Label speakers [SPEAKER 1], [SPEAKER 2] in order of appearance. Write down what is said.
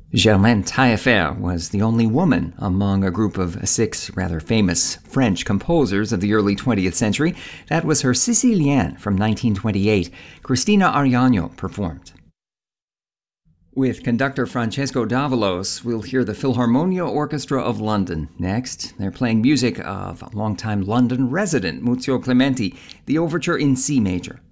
[SPEAKER 1] Germaine Taillefer was the only woman among a group of 6 rather famous French composers of the early 20th century. That was her Sicilienne from 1928. Cristina Ariano performed. With conductor Francesco Davalos, we'll hear the Philharmonia Orchestra of London. Next, they're playing music of longtime London resident Muzio Clementi, the overture in C major.